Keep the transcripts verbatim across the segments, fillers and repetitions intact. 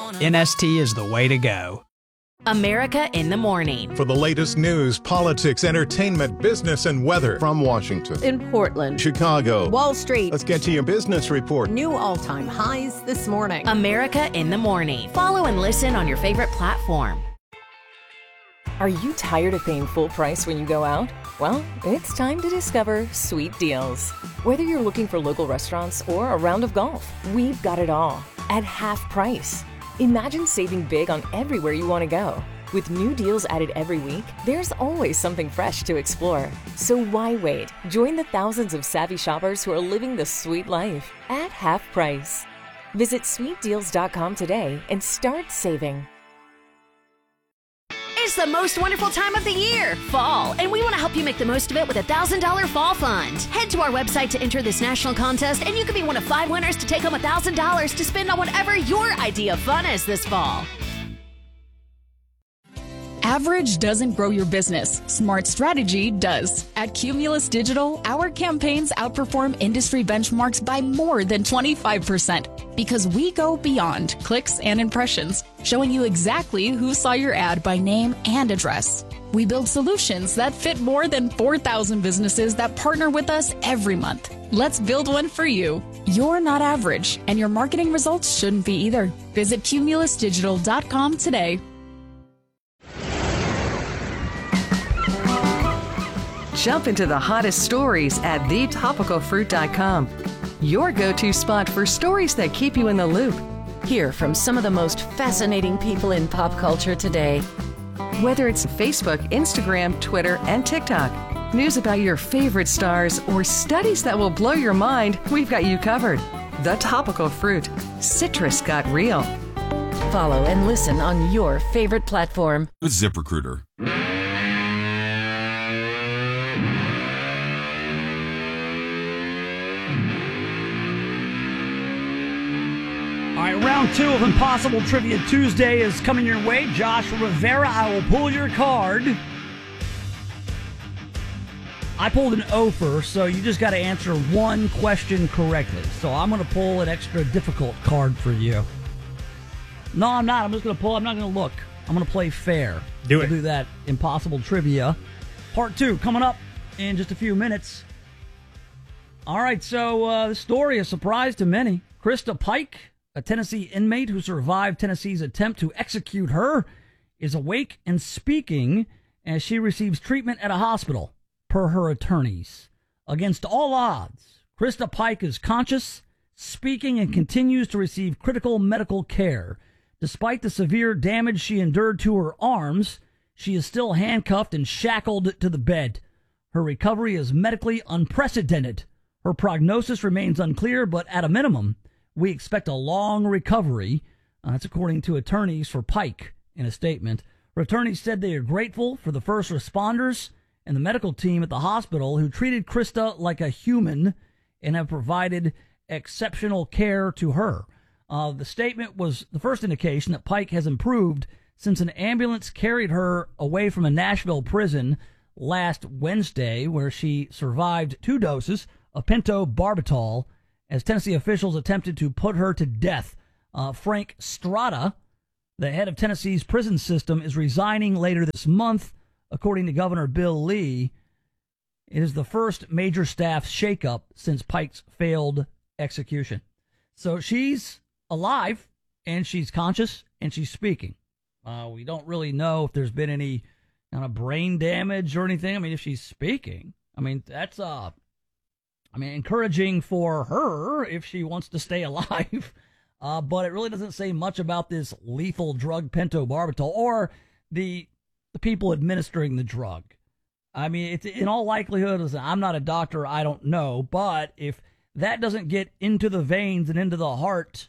N S T is the way to go. America in the Morning. For the latest news, politics, entertainment, business, and weather. From Washington, in Portland, Chicago, Wall Street. Let's get to your business report. New all-time highs this morning. America in the Morning. Follow and listen on your favorite platform. Are you tired of paying full price when you go out? Well, it's time to discover Sweet Deals. Whether you're looking for local restaurants or a round of golf, we've got it all at half price. Imagine saving big on everywhere you want to go. With new deals added every week, there's always something fresh to explore. So why wait? Join the thousands of savvy shoppers who are living the sweet life at half price. Visit sweet deals dot com today and start saving. It's the most wonderful time of the year, fall, and we want to help you make the most of it with a one thousand dollars Fall Fund. Head to our website to enter this national contest, and you could be one of five winners to take home one thousand dollars to spend on whatever your idea of fun is this fall. Average doesn't grow your business. Smart strategy does. At Cumulus Digital, our campaigns outperform industry benchmarks by more than twenty-five percent because we go beyond clicks and impressions, showing you exactly who saw your ad by name and address. We build solutions that fit more than four thousand businesses that partner with us every month. Let's build one for you. You're not average, and your marketing results shouldn't be either. Visit cumulus digital dot com today. Jump into the hottest stories at the topical fruit dot com. Your go-to spot for stories that keep you in the loop. Hear from some of the most fascinating people in pop culture today. Whether it's Facebook, Instagram, Twitter, and TikTok, news about your favorite stars, or studies that will blow your mind, we've got you covered. The Topical Fruit. Citrus got real. Follow and listen on your favorite platform. ZipRecruiter. All right, round two of Impossible Trivia Tuesday is coming your way. Josh Rivera, I will pull your card. I pulled an O first, so you just got to answer one question correctly. So I'm going to pull an extra difficult card for you. No, I'm not. I'm just going to pull. I'm not going to look. I'm going to play fair. Do we'll it. do that Impossible Trivia. Part two coming up in just a few minutes. All right, so uh, the story, a surprise to many. Krista Pike, a Tennessee inmate who survived Tennessee's attempt to execute her, is awake and speaking as she receives treatment at a hospital, per her attorneys. Against all odds, Krista Pike is conscious, speaking, and continues to receive critical medical care. Despite the severe damage she endured to her arms, she is still handcuffed and shackled to the bed. Her recovery is medically unprecedented. Her prognosis remains unclear, but at a minimum, we expect a long recovery. Uh, that's according to attorneys for Pike in a statement. Her attorneys said they are grateful for the first responders and the medical team at the hospital who treated Krista like a human and have provided exceptional care to her. Uh, the statement was the first indication that Pike has improved since an ambulance carried her away from a Nashville prison last Wednesday, where she survived two doses of pentobarbital as Tennessee officials attempted to put her to death. Uh, Frank Strada, the head of Tennessee's prison system, is resigning later this month, according to Governor Bill Lee. It is the first major staff shakeup since Pike's failed execution. So she's alive, and she's conscious, and she's speaking. Uh, we don't really know if there's been any kind of brain damage or anything. I mean, if she's speaking, I mean, that's uh, I mean, encouraging for her if she wants to stay alive. Uh, but it really doesn't say much about this lethal drug pentobarbital or the the people administering the drug. I mean, it's in all likelihood, I'm not a doctor, I don't know, but if that doesn't get into the veins and into the heart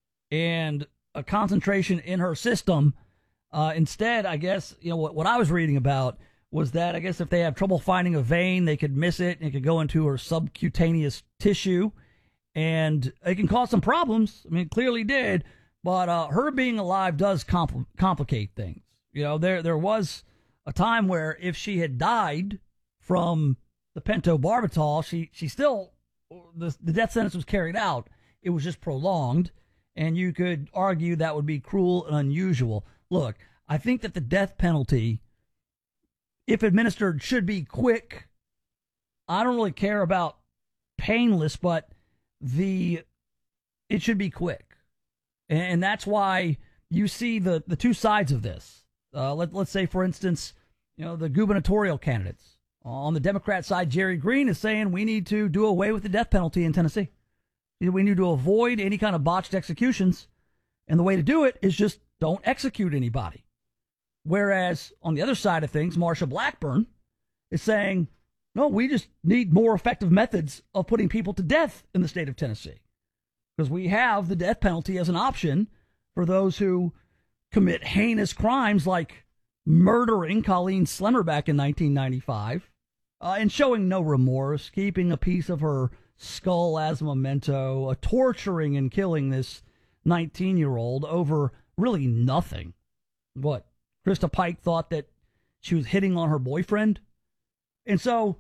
and a concentration in her system, uh, instead, I guess, you know, what, what I was reading about was that I guess if they have trouble finding a vein, they could miss it and it could go into her subcutaneous tissue, and it can cause some problems. I mean, it clearly did, but uh, her being alive does compl- complicate things. You know, there there was a time where if she had died from the pentobarbital, she she still the the death sentence was carried out. It was just prolonged, And you could argue that would be cruel and unusual. Look, I think that the death penalty, if administered, should be quick. I don't really care about painless, but the it should be quick. And that's why you see the, the two sides of this. Uh, let, let's say, for instance, you know, the gubernatorial candidates. On the Democrat side, Jerry Green is saying we need to do away with the death penalty in Tennessee. We need to avoid any kind of botched executions. And the way to do it is just don't execute anybody. Whereas on the other side of things, Marsha Blackburn is saying, no, we just need more effective methods of putting people to death in the state of Tennessee. Because we have the death penalty as an option for those who commit heinous crimes like murdering Colleen Slemmer back in nineteen ninety-five uh, and showing no remorse, keeping a piece of her skull as a memento, uh, torturing and killing this nineteen-year-old over really nothing. What? Krista Pike thought that she was hitting on her boyfriend? And so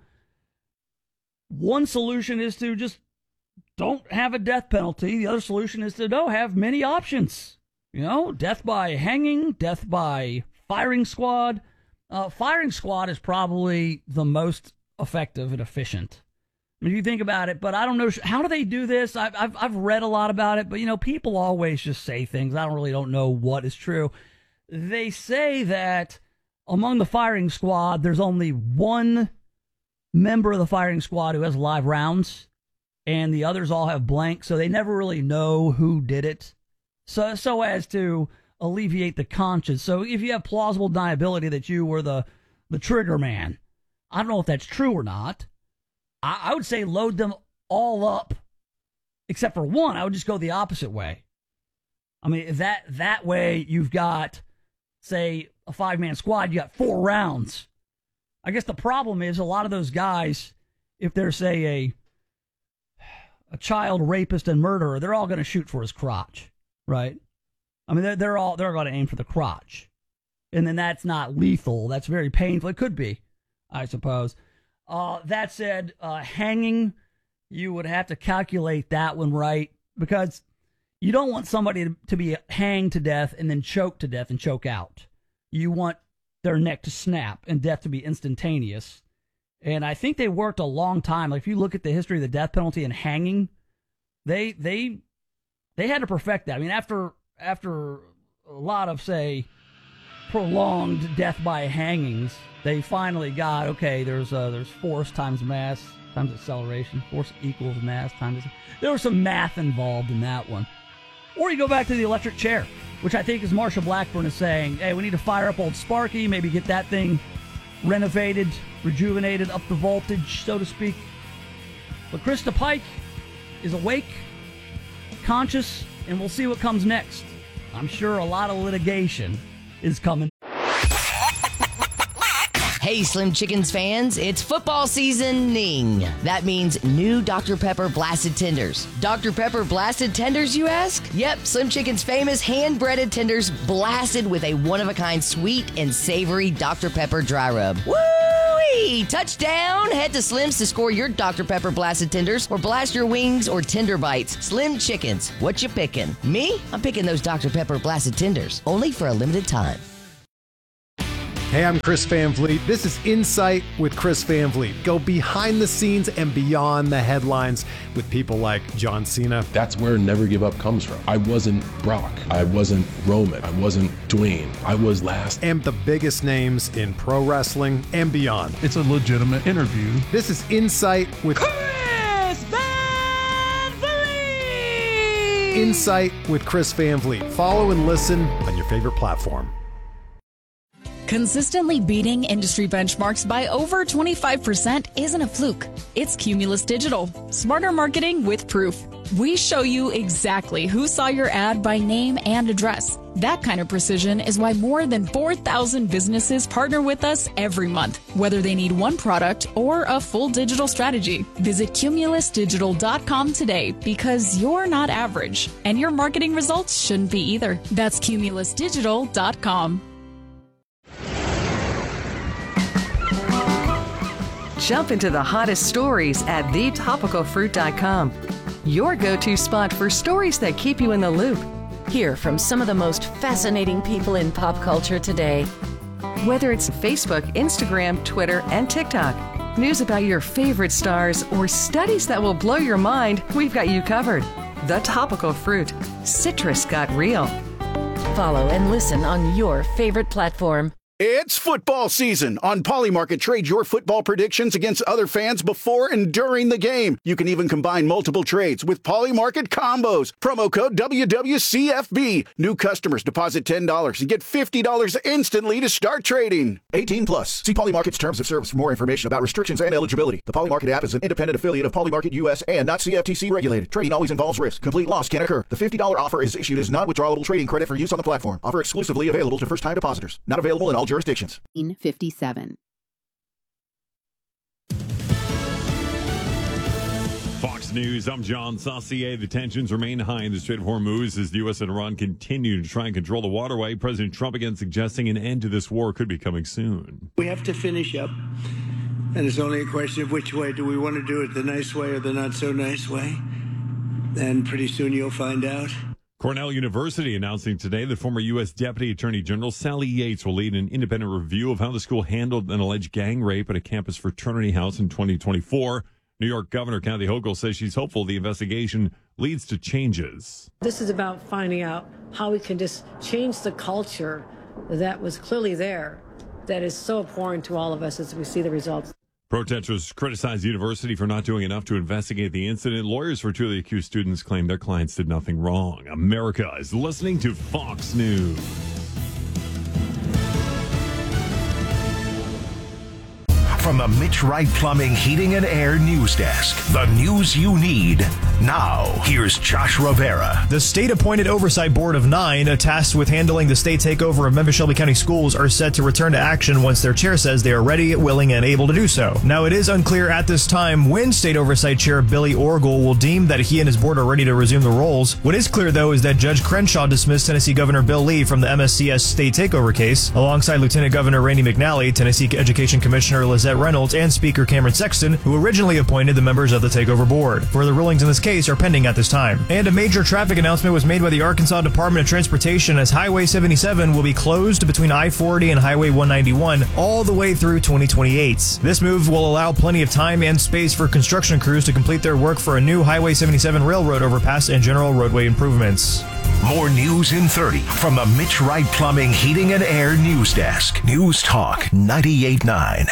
one solution is to just don't have a death penalty. The other solution is to no, have many options. You know, death by hanging, death by firing squad. Uh, firing squad is probably the most effective and efficient. If you think about it, but I don't know, how do they do this? I've, I've, I've read a lot about it, but, you know, people always just say things. I don't really don't know what is true. They say that among the firing squad, there's only one member of the firing squad who has live rounds, and the others all have blanks, so they never really know who did it, so, so as to alleviate the conscience. So if you have plausible deniability that you were the, the trigger man, I don't know if that's true or not. I would say load them all up, except for one. I would just go the opposite way. I mean, that that way you've got, say, a five-man squad, you got four rounds. I guess the problem is a lot of those guys, if they're, say, a, a child rapist and murderer, they're all going to shoot for his crotch, right? I mean, they're, they're all they're going to aim for the crotch. And then that's not lethal. That's very painful. It could be, I suppose. Uh, that said, uh, hanging, you would have to calculate that one right, because you don't want somebody to, to be hanged to death and then choked to death and choke out. You want their neck to snap and death to be instantaneous. And I think they worked a long time. Like if you look at the history of the death penalty and hanging, they they they had to perfect that. I mean, after after a lot of, say, prolonged death by hangings, they finally got, okay, there's uh, there's force times mass times acceleration. Force equals mass times... There was some math involved in that one. Or you go back to the electric chair, which I think is Marsha Blackburn is saying, hey, we need to fire up old Sparky, maybe get that thing renovated, rejuvenated, up the voltage, so to speak. But Krista Pike is awake, conscious, and we'll see what comes next. I'm sure a lot of litigation is coming. Hey, Slim Chickens fans, it's football seasoning. That means new Doctor Pepper Blasted Tenders. Doctor Pepper Blasted Tenders, you ask? Yep, Slim Chicken's famous hand-breaded tenders blasted with a one-of-a-kind sweet and savory Doctor Pepper dry rub. Woo-wee! Touchdown! Head to Slim's to score your Doctor Pepper Blasted Tenders or blast your wings or tender bites. Slim Chickens, what you picking? Me? I'm picking those Doctor Pepper Blasted Tenders, only for a limited time. Hey, I'm Chris Van Vliet. This is Insight with Chris Van Vliet. Go behind the scenes and beyond the headlines with people like John Cena. That's where Never Give Up comes from. I wasn't Brock. I wasn't Roman. I wasn't Dwayne. I was last. And the biggest names in pro wrestling and beyond. It's a legitimate interview. This is Insight with Chris Van Vliet. Insight with Chris Van Vliet. Follow and listen on your favorite platform. Consistently beating industry benchmarks by over twenty-five percent isn't a fluke. It's Cumulus Digital. Smarter marketing with proof. We show you exactly who saw your ad by name and address. That kind of precision is why more than four thousand businesses partner with us every month, whether they need one product or a full digital strategy. Visit Cumulus Digital dot com today, because you're not average, and your marketing results shouldn't be either. That's Cumulus Digital dot com. Jump into the hottest stories at the topical fruit dot com. your go-to spot for stories that keep you in the loop. Hear from some of the most fascinating people in pop culture today. Whether it's Facebook, Instagram, Twitter, and TikTok, news about your favorite stars, or studies that will blow your mind, we've got you covered. The Topical Fruit. Citrus got real. Follow and listen on your favorite platform. It's football season. On Polymarket, trade your football predictions against other fans before and during the game. You can even combine multiple trades with Polymarket combos. Promo code W W C F B. New customers deposit ten dollars and get fifty dollars instantly to start trading. eighteen plus. See Polymarket's terms of service for more information about restrictions and eligibility. The Polymarket app is an independent affiliate of Polymarket U S and not C F T C regulated. Trading always involves risk. Complete loss can occur. The fifty dollars offer is issued as non-withdrawable trading credit for use on the platform. Offer exclusively available to first-time depositors. Not available in all jurisdictions. fifty-seven. Fox News, I'm John Saucier. The tensions remain high in the Strait of Hormuz as the U S and Iran continue to try and control the waterway. President Trump again suggesting an end to this war could be coming soon. We have to finish up, and it's only a question of which way. Do we want to do it, the nice way or the not so nice way? And pretty soon you'll find out. Cornell University announcing today that former U S Deputy Attorney General Sally Yates will lead an independent review of how the school handled an alleged gang rape at a campus fraternity house in twenty twenty-four. New York Governor Kathy Hochul says she's hopeful the investigation leads to changes. This is about finding out how we can just change the culture that was clearly there, that is so abhorrent to all of us as we see the results. Protesters criticized the university for not doing enough to investigate the incident. Lawyers for two of the accused students claim their clients did nothing wrong. America is listening to Fox News. From the Mitch Wright Plumbing, Heating, and Air News Desk, the news you need now. Here's Josh Rivera. The state-appointed Oversight Board of Nine, tasked with handling the state takeover of Memphis-Shelby County schools, are set to return to action once their chair says they are ready, willing, and able to do so. Now, it is unclear at this time when State Oversight Chair Billy Orgel will deem that he and his board are ready to resume the roles. What is clear, though, is that Judge Crenshaw dismissed Tennessee Governor Bill Lee from the M S C S state takeover case, alongside Lieutenant Governor Randy McNally, Tennessee Education Commissioner Lizette Reynolds, and Speaker Cameron Sexton, who originally appointed the members of the takeover board. Further rulings in this case are pending at this time. And a major traffic announcement was made by the Arkansas Department of Transportation as Highway seventy-seven will be closed between I forty and Highway one ninety-one all the way through twenty twenty-eight. This move will allow plenty of time and space for construction crews to complete their work for a new Highway seventy-seven railroad overpass and general roadway improvements. More news in thirty from the Mitch Wright Plumbing, Heating, and Air News Desk. News Talk ninety-eight point nine.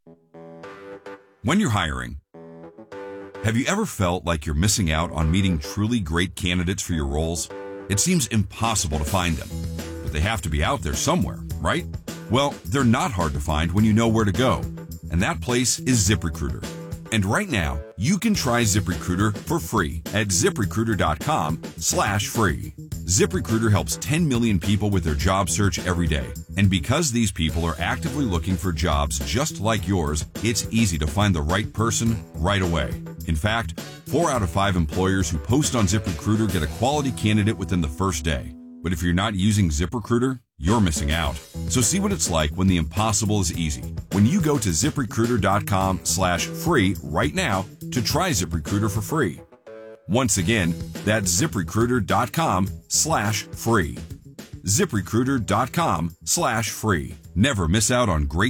When you're hiring, have you ever felt like you're missing out on meeting truly great candidates for your roles? It seems impossible to find them, but they have to be out there somewhere, right? Well, they're not hard to find when you know where to go, and that place is ZipRecruiter. And right now, you can try ZipRecruiter for free at ZipRecruiter.com slash free. ZipRecruiter helps ten million people with their job search every day. And because these people are actively looking for jobs just like yours, it's easy to find the right person right away. In fact, four out of five employers who post on ZipRecruiter get a quality candidate within the first day. But if you're not using ZipRecruiter, you're missing out. So see what it's like when the impossible is easy. When you go to ZipRecruiter.com slash free right now to try ZipRecruiter for free. Once again, that's ZipRecruiter.com slash free. ZipRecruiter.com slash free. Never miss out on great